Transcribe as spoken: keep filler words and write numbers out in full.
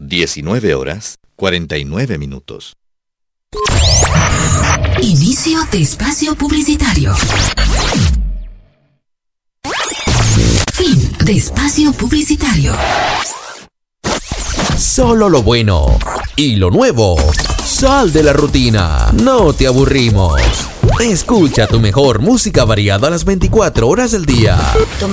diecinueve horas, cuarenta y nueve minutos. Inicio de espacio publicitario. Fin de espacio publicitario. Solo lo bueno y lo nuevo. Sal de la rutina. No te aburrimos. Escucha tu mejor música variada a las veinticuatro horas del día.